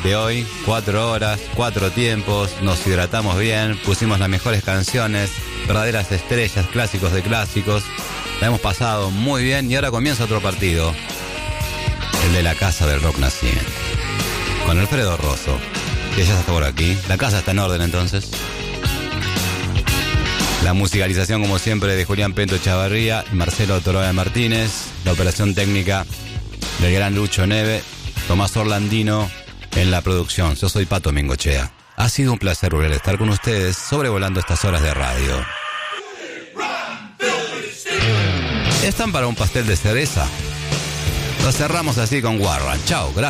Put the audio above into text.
de hoy, 4 horas, 4 tiempos, nos hidratamos bien, pusimos las mejores canciones, verdaderas estrellas, clásicos de clásicos, la hemos pasado muy bien y ahora comienza otro partido, el de la Casa del Rock Naciente, con Alfredo Rosso, que ya está por aquí. La casa está en orden entonces. La musicalización, como siempre, de Julián Pento Chavarría y Marcelo Toroya Martínez. La operación técnica del gran Lucho Neve. Tomás Orlandino en la producción. Yo soy Pato Mingochea. Ha sido un placer volver a estar con ustedes sobrevolando estas horas de radio. ¿Están para un pastel de cereza? Lo cerramos así con Warren. Chao, gracias.